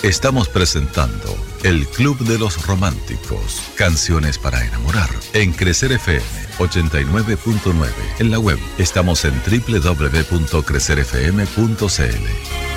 Estamos presentando El Club de los Románticos, canciones para enamorar, en Crecer FM 89.9. En la web estamos en www.crecerfm.cl.